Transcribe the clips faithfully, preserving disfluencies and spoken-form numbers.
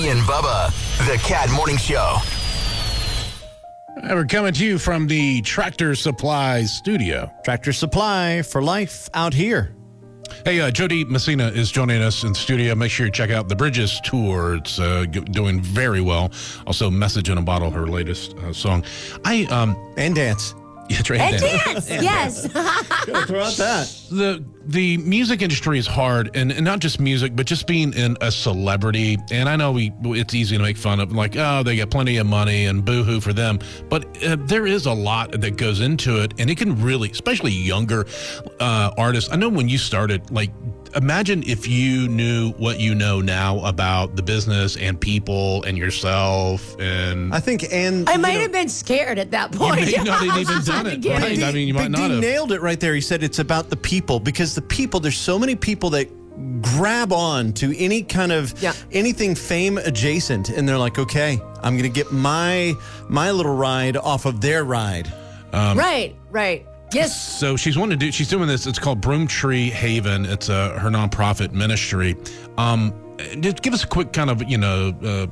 Jody and Bubba, the Cat Morning Show. And we're coming to you from the Tractor Supply studio. Tractor Supply for life out here. Hey, uh, Jody Messina is joining us in the studio. Make sure you check out the Bridges tour. It's uh, g- doing very well. Also, Message in a Bottle, her latest uh, song. I um And dance. Yeah, that's right. And dance. dance, yes. Gotta throw out that. The the music industry is hard, and, and not just music, but just being in a celebrity. And I know we it's easy to make fun of, like, oh, they get plenty of money and boo-hoo for them. But uh, there is a lot that goes into it, and it can really, especially younger uh, artists. I know when you started, like, imagine if you knew what you know now about the business and people and yourself. And I think, and I might you know, have been scared at that point. you may not have even done it. Get Right. it. I mean, you might Big not D have. nailed it right there. He said it's about the people, because the people, there's so many people that grab on to any kind of Yeah. anything fame adjacent, and they're like, okay, I'm gonna get my my little ride off of their ride. Right, right. Yes. So she's wanting to do. She's doing this. It's called Broomtree Haven. It's uh, her nonprofit ministry. Um, just give us a quick kind of you know uh,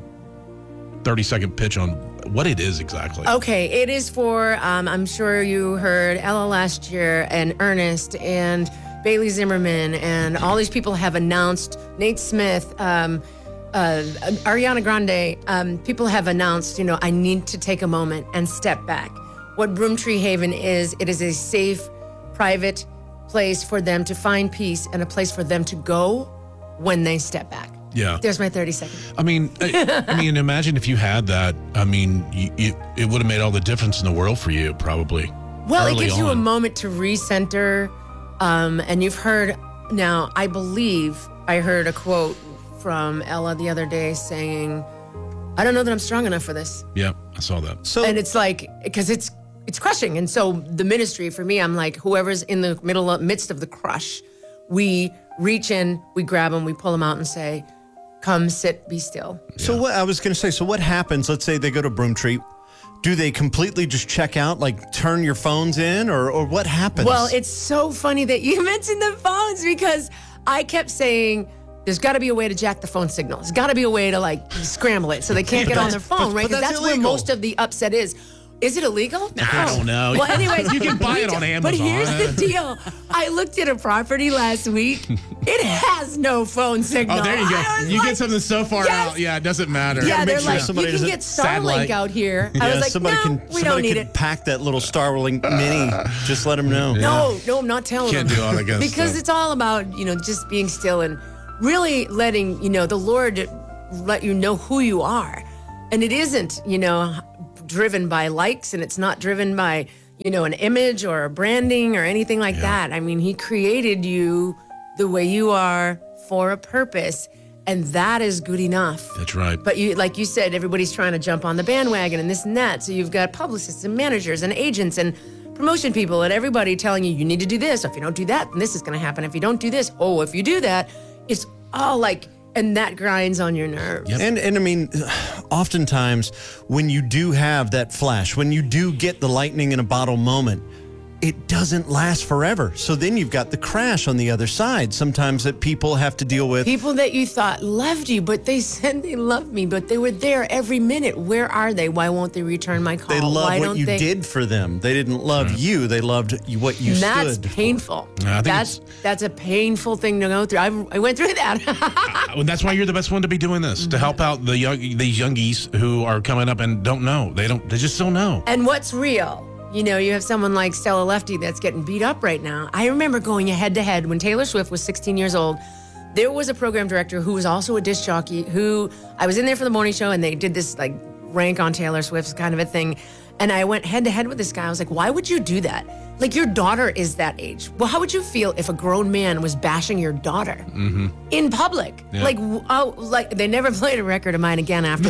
thirty second pitch on what it is exactly. Okay, it is for, um, I'm sure you heard Ella last year and Ernest and Bailey Zimmerman and all these people have announced, Nate Smith, um, uh, Ariana Grande, um, people have announced, you know, I need to take a moment and step back. What Broomtree Haven is, it is a safe, private place for them to find peace and a place for them to go when they step back. Yeah. There's my thirty seconds. I mean, I, I mean, imagine if you had that. I mean, you, you, it would have made all the difference in the world for you, probably. Well, it early gives you a on. moment to recenter. Um, and you've heard, now, I believe I heard a quote from Ella the other day saying, I don't know that I'm strong enough for this. Yeah, I saw that. So And it's like, because it's it's crushing. And so the ministry, for me, I'm like, whoever's in the middle of, midst of the crush, we reach in, we grab them, we pull them out and say, come sit, be still. So what I was going to say, so what happens, let's say they go to Broomtree, do they completely just check out, like turn your phones in, or, or what happens? Well, it's so funny that you mentioned the phones, because I kept saying, there's got to be a way to jack the phone signal. There's got to be a way to like scramble it so they can't get on their phone, but- right? but Because that's that's where illegal. most of the upset is. Is it illegal? I don't know. Well, anyways, You can buy we it on ju- Amazon. But here's the deal. I looked at a property last week. It has no phone signal. Oh, there you go. I was You like, get something so far yes. out. Yeah, it doesn't matter. Yeah, make they're sure like, somebody you can doesn't- get Satellite. Starlink out here. yeah, I was like, somebody no, can, we somebody don't need can it. pack that little Starlink mini. Just let them know. No, no, I'm not telling Can't them. do all that kind of Because stuff. it's all about, you know, just being still and really letting, you know, the Lord let you know who you are. And it isn't, you know, driven by likes, and it's not driven by, you know, an image or a branding or anything like that. I mean, he created you the way you are for a purpose, and that is good enough. That's right. But you, like you said, everybody's trying to jump on the bandwagon and this and that. So you've got publicists and managers and agents and promotion people and everybody telling you, you need to do this. If you don't do that, then this is going to happen. If you don't do this, oh, if you do that, it's all like, and that grinds on your nerves. And and I mean, oftentimes when you do have that flash, when you do get the lightning in a bottle moment, it doesn't last forever. So then you've got the crash on the other side. Sometimes that people have to deal with. People that you thought loved you, but they said they loved me, but they were there every minute. Where are they? Why won't they return my call? They love Why what don't you they? did for them. They didn't love you. They loved you- what you And that's stood for. painful. Yeah, I think that's that's a painful thing to go through. I, I went through that. Well, that's why you're the best one to be doing this, to help out the young these youngies who are coming up and don't know. They don't. They just don't know. And what's real? You know, you have someone like Stella Lefty that's getting beat up right now. I remember going head to head when Taylor Swift was sixteen years old. There was a program director who was also a disc jockey who I was in there for the morning show, and they did this like rank on Taylor Swift's kind of a thing. And I went head to head with this guy. I was like, why would you do that? Like, your daughter is that age. Well, how would you feel if a grown man was bashing your daughter in public? Yeah. Like, oh, like they never played a record of mine again after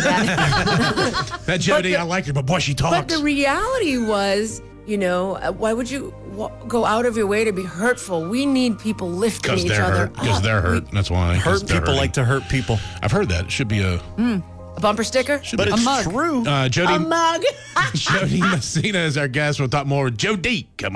that. That Jody, the- I like her, but boy, she But talks. the reality was, you know, uh, why would you w- go out of your way to be hurtful? We need people lifting Because each they're other hurt. Because up. they're hurt. That's why. 'Cause Hurt they're people hurting. like to hurt people. I've heard that. It should be a. A bumper sticker? But a it's mug. true. Uh, Jody, A mug. Jody Messina is our guest. We'll talk more with Joe D coming up.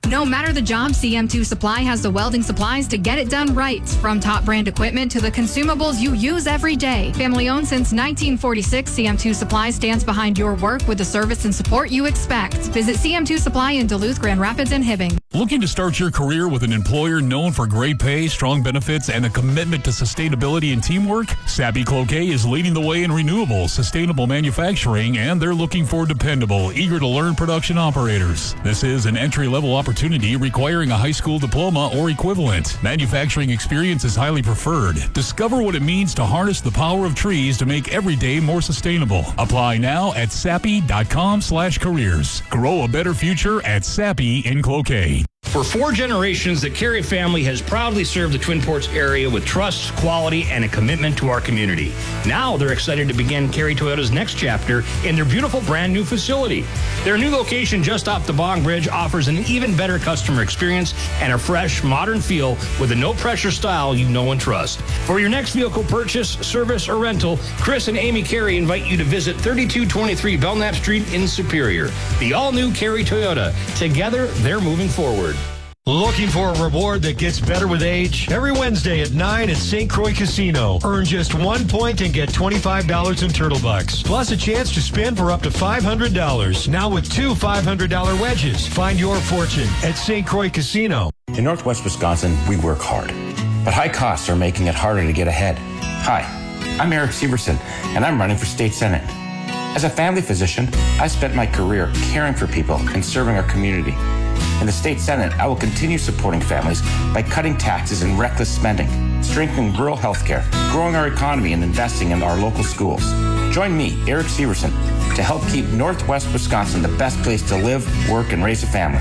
No matter the job, C M two Supply has the welding supplies to get it done right. From top brand equipment to the consumables you use every day. Family owned since nineteen forty-six, C M two Supply stands behind your work with the service and support you expect. Visit C M two Supply in Duluth, Grand Rapids, and Hibbing. Looking to start your career with an employer known for great pay, strong benefits, and a commitment to sustainability and teamwork? Sappi Cloquet is leading the way in renewable, sustainable manufacturing, and they're looking for dependable, eager-to-learn production operators. This is an entry-level opportunity requiring a high school diploma or equivalent. Manufacturing experience is highly preferred. Discover what it means to harness the power of trees to make every day more sustainable. Apply now at sappi.com slash careers. Grow a better future at Sappi in Cloquet. For four generations, the Carey family has proudly served the Twin Ports area with trust, quality, and a commitment to our community. Now they're excited to begin Carey Toyota's next chapter in their beautiful brand new facility. Their new location just off the Bong Bridge offers an even better customer experience and a fresh, modern feel with a no-pressure style you know and trust. For your next vehicle purchase, service, or rental, Chris and Amy Carey invite you to visit thirty-two twenty-three Belknap Street in Superior. The all-new Carey Toyota. Together, they're moving forward. Looking for a reward that gets better with age? Every Wednesday at nine at Saint Croix Casino. Earn just one point and get twenty-five dollars in Turtle Bucks. Plus a chance to spin for up to five hundred dollars. Now with two five hundred dollars wedges. Find your fortune at Saint Croix Casino. In Northwest Wisconsin, we work hard. But high costs are making it harder to get ahead. Hi, I'm Eric Severson, and I'm running for state senate. As a family physician, I spent my career caring for people and serving our community. In the state senate, I will continue supporting families by cutting taxes and reckless spending, strengthening rural health care, growing our economy, and investing in our local schools. Join me, Eric Severson, to help keep Northwest Wisconsin the best place to live, work, and raise a family.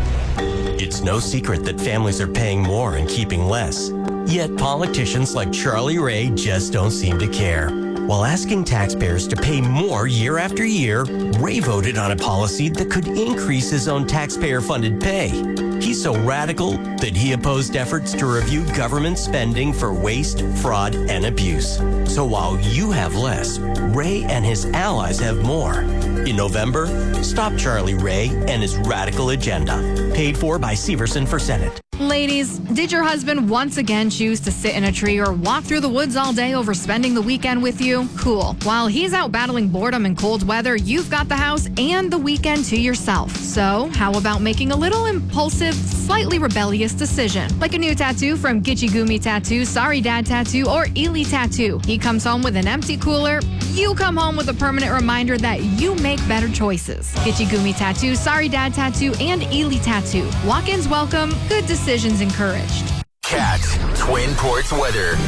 It's no secret that families are paying more and keeping less. Yet politicians like Charlie Ray just don't seem to care. While asking taxpayers to pay more year after year, Ray voted on a policy that could increase his own taxpayer-funded pay. He's so radical that he opposed efforts to review government spending for waste, fraud, and abuse. So while you have less, Ray and his allies have more. In November, stop Charlie Ray and his radical agenda. Paid for by Severson for Senate. Ladies, did your husband once again choose to sit in a tree or walk through the woods all day over spending the weekend with you? Cool. While he's out battling boredom and cold weather, you've got the house and the weekend to yourself. So how about making a little impulsive, slightly rebellious decision? Like a new tattoo from Gitchy Gumi Tattoo, Sorry Dad Tattoo, or Ely Tattoo. He comes home with an empty cooler. You come home with a permanent reminder that you make better choices. Gitchy Gumi Tattoo, Sorry Dad Tattoo, and Ely Tattoo. Walk-ins welcome, good decisions encouraged. Cat Twin Ports weather.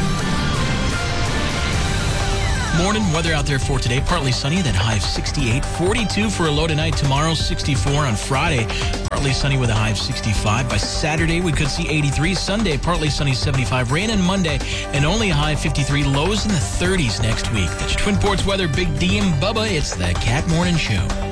Morning weather out there for today. Partly sunny, then high of sixty-eight. forty-two for a low tonight. Tomorrow, sixty-four on Friday. Partly sunny with a high of sixty-five. By Saturday, we could see eighty-three. Sunday, partly sunny, seventy-five. Rain on Monday, and only a high of fifty-three. Lows in the thirties next week. That's Twin Ports weather. Big D and Bubba. It's the Cat Morning Show.